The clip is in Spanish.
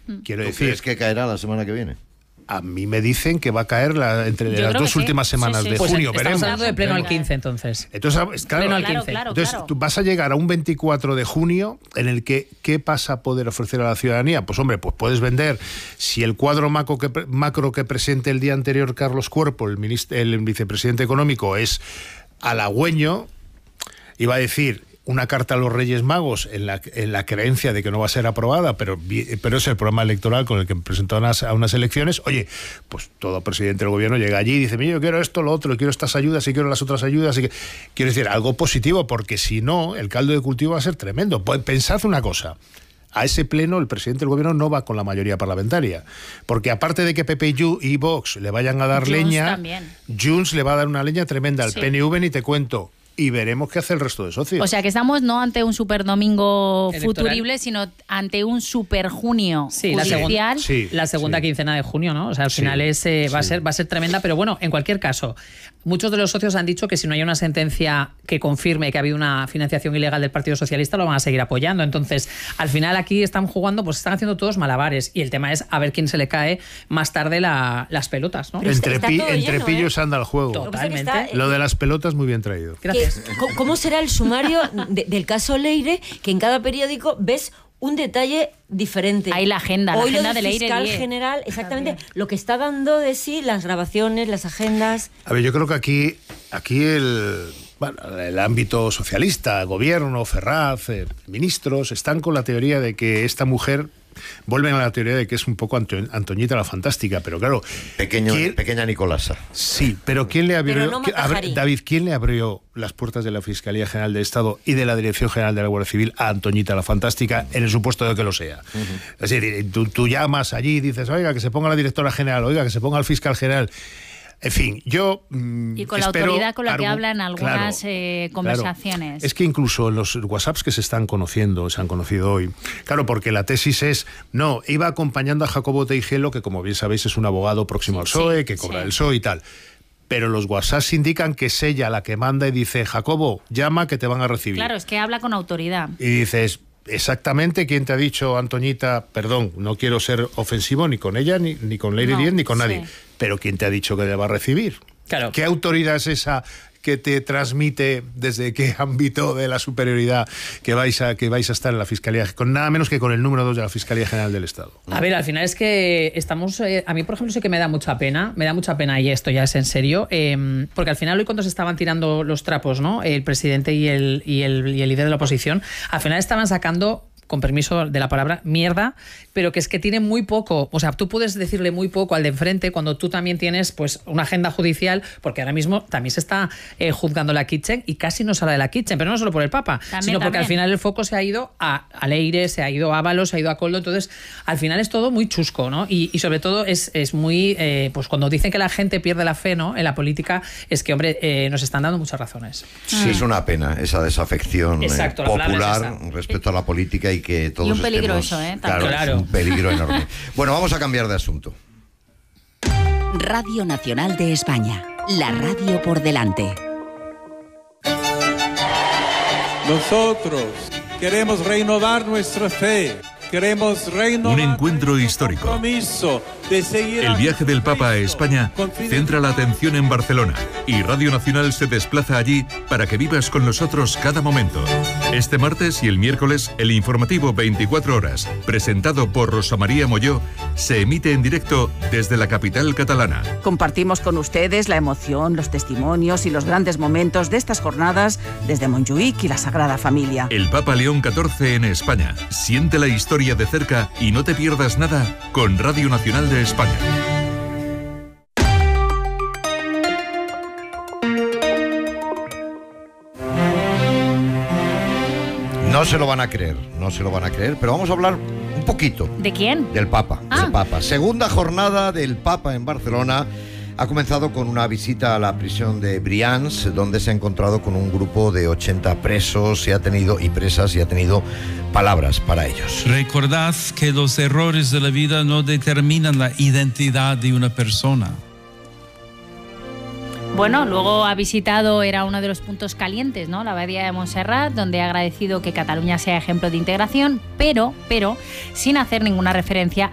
Quiero decir, ¿crees que caerá la semana que viene? A mí me dicen que va a caer entre las dos últimas semanas de junio. Pues veremos. estamos hablando de pleno al 15, entonces. Entonces, claro, pleno al 15. Entonces tú vas a llegar a un 24 de junio en el que, ¿qué vas a poder ofrecer a la ciudadanía? Pues hombre, pues puedes vender, si el cuadro macro que presente el día anterior Carlos Cuerpo, el vicepresidente económico, es halagüeño, iba a decir una carta a los Reyes Magos en la creencia de que no va a ser aprobada, pero es el programa electoral con el que presentó a unas elecciones. Oye, pues todo presidente del gobierno llega allí y dice, mira, yo quiero esto, lo otro, quiero estas ayudas y quiero las otras ayudas. Quiero decir, algo positivo, porque si no, el caldo de cultivo va a ser tremendo. Pensad una cosa. A ese pleno el presidente del gobierno no va con la mayoría parlamentaria, porque aparte de que PP y Vox le vayan a dar Junts leña, también. Junts le va a dar una leña tremenda al Sí. PNV, ni te cuento. Y veremos qué hace el resto de socios. O sea, que estamos no ante un superdomingo Electoral. futurible, sino ante un superjunio Sí, judicial. la segunda quincena de junio, ¿no? O sea, al final va a ser tremenda, pero bueno, en cualquier caso, muchos de los socios han dicho que si no hay una sentencia que confirme que ha habido una financiación ilegal del Partido Socialista, lo van a seguir apoyando. Entonces, al final aquí están jugando, pues están haciendo todos malabares, y el tema es a ver quién se le cae más tarde las pelotas, ¿no? Entre está todo lleno, pillos anda el juego. Totalmente. Lo de las pelotas muy bien traído. Gracias. ¿Cómo será el sumario del caso Leire, que en cada periódico ves un detalle diferente? Ahí la agenda, Hoy la agenda lo del de Leire fiscal 10. general, exactamente, lo que está dando de sí las grabaciones, las agendas. A ver, yo creo que aquí el ámbito socialista, gobierno, Ferraz, ministros, están con la teoría de que esta mujer, vuelven a la teoría de que es un poco Antoñita la Fantástica, pero claro... Pequeña Nicolasa. Sí, pero ¿quién le abrió... Pero no Matajari. David, ¿quién le abrió las puertas de la Fiscalía General del Estado y de la Dirección General de la Guardia Civil a Antoñita la Fantástica, en el supuesto de que lo sea? Es decir, tú llamas allí y dices, oiga, que se ponga la directora general, oiga, que se ponga el fiscal general... En fin, yo Y con la autoridad con la que hablan algunas conversaciones. Claro. Es que incluso en los WhatsApps que se han conocido hoy, claro, porque la tesis es, no, iba acompañando a Jacobo Teijelo, que como bien sabéis es un abogado próximo al PSOE, que cobra el PSOE y tal. Pero los WhatsApps indican que es ella la que manda y dice, Jacobo, llama que te van a recibir. Claro, es que habla con autoridad. Y dices... Exactamente, ¿quién te ha dicho, Antoñita? Perdón, no quiero ser ofensivo ni con ella, ni con Leire 10, ni con nadie. Pero ¿quién te ha dicho que le va a recibir? Claro. ¿Qué autoridad es esa que te transmite desde qué ámbito de la superioridad que vais a estar en la Fiscalía, con nada menos que con el número 2 de la Fiscalía General del Estado? A ver, al final es que estamos... a mí, por ejemplo, sí que me da mucha pena, y esto ya es en serio, porque al final hoy cuando se estaban tirando los trapos, ¿no? El presidente y el líder de la oposición, al final estaban sacando, con permiso de la palabra, mierda, pero que es que tiene muy poco. O sea, tú puedes decirle muy poco al de enfrente cuando tú también tienes pues una agenda judicial, porque ahora mismo también se está juzgando la Kitchen y casi no se habla de la Kitchen, pero no solo por el Papa, sino porque al final el foco se ha ido a Leire, se ha ido a Ábalos, se ha ido a Koldo. Entonces, al final es todo muy chusco, ¿no? Y sobre todo es muy... pues cuando dicen que la gente pierde la fe, ¿no?, en la política, es que, hombre, nos están dando muchas razones. Sí, es una pena esa desafección popular respecto a la política y que todos y un peligro estemos, eso, claro. Es un peligro enorme. Bueno, vamos a cambiar de asunto. Radio Nacional de España, la radio por delante. Nosotros queremos renovar nuestra fe. Queremos renovar un encuentro histórico. Compromiso de seguir el viaje del Papa a España centra la atención en Barcelona y Radio Nacional se desplaza allí para que vivas con nosotros cada momento. Este martes y el miércoles, el informativo 24 horas, presentado por Rosa María Molló, se emite en directo desde la capital catalana. Compartimos con ustedes la emoción, los testimonios y los grandes momentos de estas jornadas desde Montjuïc y la Sagrada Familia. El Papa León XIV en España. Siente la historia de cerca y no te pierdas nada con Radio Nacional de España. No se lo van a creer, pero vamos a hablar un poquito. ¿De quién? Del Papa. Del Papa. Segunda jornada del Papa en Barcelona. Ha comenzado con una visita a la prisión de Brians, donde se ha encontrado con un grupo de 80 presos y ha tenido palabras para ellos. Recordad que los errores de la vida no determinan la identidad de una persona. Bueno, luego ha visitado, era uno de los puntos calientes, ¿no?, la abadía de Montserrat, donde ha agradecido que Cataluña sea ejemplo de integración, pero sin hacer ninguna referencia